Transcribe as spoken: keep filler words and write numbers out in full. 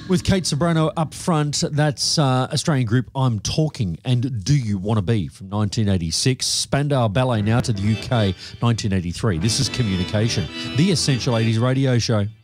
With Kate Sobrano up front, that's uh, Australian group I'm Talking and Do You Want to Be from nineteen eighty-six. Spandau Ballet now to the U K, nineteen eighty-three. This is Communication, the Essential eighties radio show.